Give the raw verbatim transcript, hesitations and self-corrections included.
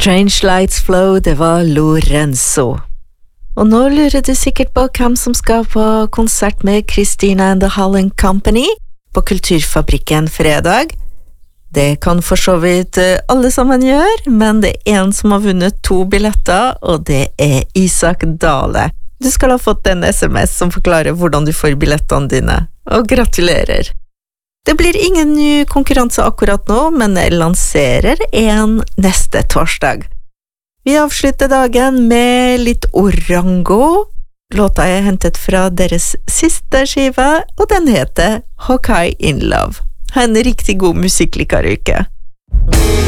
Strange Lights Flow, det var Lorenzo. Og nå lurer du sikkert på hvem som skal på konsert med Christina and the Holland Company på Kulturfabrikken fredag. Det kan for så vidt alle sammen gjøre, men det er en som har vunnet to billetter, og det er Isak Dale. Du skal ha fått en sms som forklarer hvordan du får billettene dine, og gratulerer. Det blir ingen ny konkurranse akkurat nå, men jeg lanserer en neste torsdag. Vi avslutter dagen med litt Orango. Låta er hentet fra deres siste skive, og den heter Hawkeye in Love. Ha en riktig god musikkliker uke.